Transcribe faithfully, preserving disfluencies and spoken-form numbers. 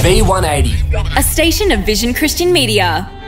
V one eighty. A station of Vision Christian Media.